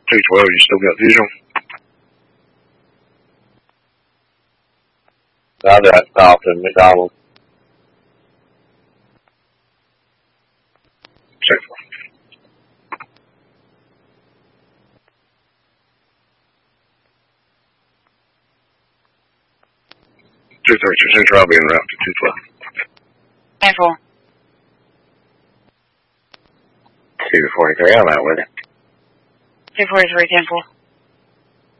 212, you still got visual? I got stopped in McDonald's. Check. 232 Central, I'll be en route to 212. 10-4. 243, I'm out with it. 243, 10-4.